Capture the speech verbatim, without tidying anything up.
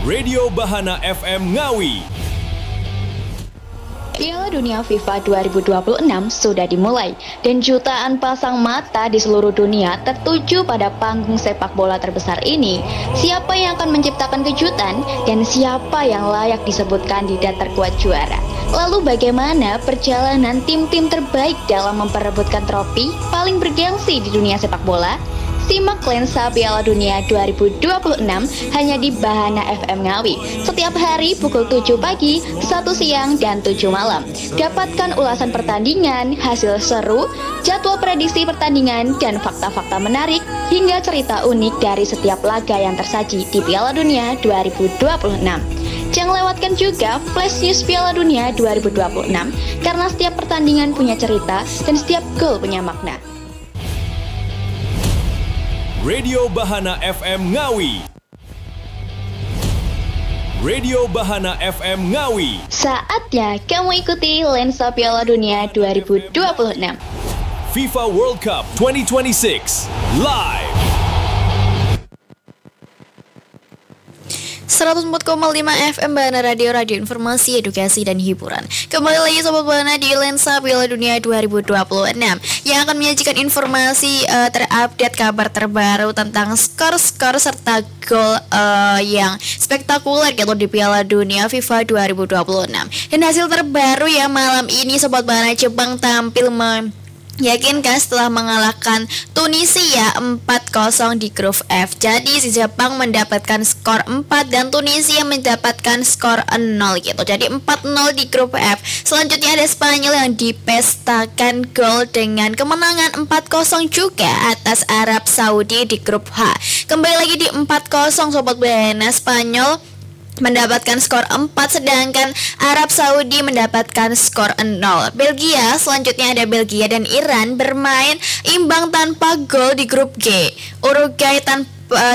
Radio Bahana F M Ngawi. Piala Dunia FIFA dua ribu dua puluh enam sudah dimulai dan jutaan pasang mata di seluruh dunia tertuju pada panggung sepak bola terbesar ini. Siapa yang akan menciptakan kejutan dan siapa yang layak disebut kandidat terkuat juara? Lalu bagaimana perjalanan tim-tim terbaik dalam memperebutkan trofi paling bergengsi di dunia sepak bola? Simak lensa Piala Dunia dua ribu dua puluh enam hanya di Bahana F M Ngawi. Setiap hari pukul tujuh pagi, satu siang, dan tujuh malam. Dapatkan ulasan pertandingan, hasil seru, jadwal prediksi pertandingan, dan fakta-fakta menarik hingga cerita unik dari setiap laga yang tersaji di Piala Dunia dua ribu dua puluh enam. Jangan lewatkan juga Flash News Piala Dunia dua ribu dua puluh enam karena setiap pertandingan punya cerita dan setiap gol punya makna. Radio Bahana F M Ngawi. Radio Bahana F M Ngawi. Saatnya kamu ikuti lensa Piala Dunia dua ribu dua puluh enam. FIFA World Cup dua ribu dua puluh enam live. seratus empat koma lima F M Bahana Radio, radio informasi, edukasi, dan hiburan. Kembali lagi Sobat Bahana di lensa Piala Dunia dua ribu dua puluh enam yang akan menyajikan informasi uh, terupdate, kabar terbaru tentang skor-skor serta gol uh, yang spektakuler gitu di Piala Dunia FIFA dua ribu dua puluh enam. Dan hasil terbaru ya malam ini Sobat Bahana, Jepang tampil mem Yakinkan setelah mengalahkan Tunisia empat kosong di grup F. Jadi si Jepang mendapatkan skor empat dan Tunisia mendapatkan skor nol gitu. Jadi empat nol di grup F. Selanjutnya ada Spanyol yang dipestakan gol dengan kemenangan empat kosong juga atas Arab Saudi di grup H. Kembali lagi di empat kosong Sobat Bahana, Spanyol mendapatkan skor empat sedangkan Arab Saudi mendapatkan skor nol. Belgia, selanjutnya ada Belgia dan Iran bermain imbang tanpa gol di grup G. Uruguay tanpa